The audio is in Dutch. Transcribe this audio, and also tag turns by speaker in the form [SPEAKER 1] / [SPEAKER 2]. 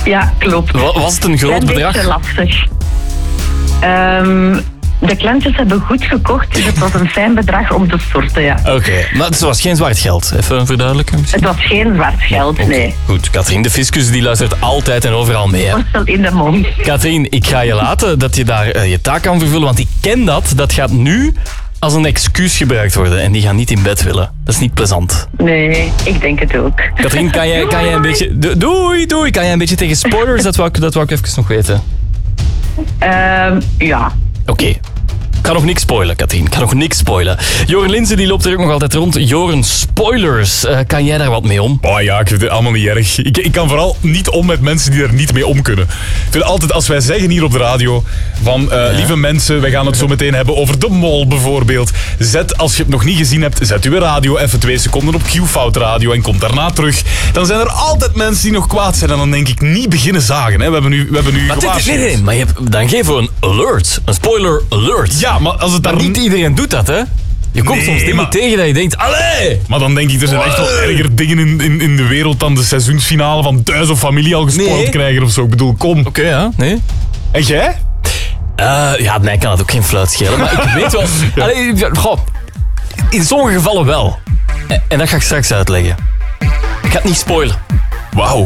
[SPEAKER 1] Ja, klopt.
[SPEAKER 2] Was het een groot bedrag?
[SPEAKER 1] Een beetje lastig. De klantjes hebben goed gekocht, dus het was een fijn bedrag om te storten, ja.
[SPEAKER 2] Oké, maar het was geen zwart geld. Even verduidelijken misschien.
[SPEAKER 1] Het was geen zwart geld, nee.
[SPEAKER 2] Goed, Katrien, de fiscus die luistert altijd en overal mee. Hè?
[SPEAKER 1] Worstel in de mond.
[SPEAKER 2] Katrien, ik ga je laten dat je daar je taak kan vervullen, want ik ken dat. Dat gaat nu als een excuus gebruikt worden en die gaan niet in bed willen. Dat is niet plezant.
[SPEAKER 1] Nee, ik denk het ook.
[SPEAKER 2] Katrien, kan jij een beetje... Doei! Kan jij een beetje tegen spoilers? Dat wou ik even nog weten.
[SPEAKER 1] Ja.
[SPEAKER 2] Oké. Ik ga nog niks spoilen, Katrien. Ik ga nog niks spoilen. Joren Linzen die loopt er ook nog altijd rond. Joren, spoilers. Kan jij daar wat mee om?
[SPEAKER 3] Oh ja, ik vind het allemaal niet erg. Ik kan vooral niet om met mensen die er niet mee om kunnen. Ik vind altijd, als wij zeggen hier op de radio van lieve mensen, wij gaan het zo meteen hebben over de mol bijvoorbeeld. Als je het nog niet gezien hebt, zet uw radio even 2 seconden op Q-fout radio en komt daarna terug. Dan zijn er altijd mensen die nog kwaad zijn en dan denk ik niet beginnen zagen. Hè. We hebben nu gewaarschuwd.
[SPEAKER 2] Nee, maar dan geven we een alert. Een spoiler alert.
[SPEAKER 3] Ja, maar als het
[SPEAKER 2] Maar
[SPEAKER 3] daar
[SPEAKER 2] niet iedereen doet dat, hè? Je komt soms dingen tegen dat je denkt, allee!
[SPEAKER 3] Maar dan denk ik, er zijn echt wel erger dingen in de wereld dan de seizoensfinale van Thuis of Familie al gespoild krijgen of zo. Ik bedoel, kom.
[SPEAKER 2] Oké, ja, nee.
[SPEAKER 3] En jij?
[SPEAKER 2] Ja, mij kan het ook geen fluit schelen. Maar ik weet wel... Allee, in sommige gevallen wel. En dat ga ik straks uitleggen. Ik ga het niet spoilen.
[SPEAKER 3] Wauw.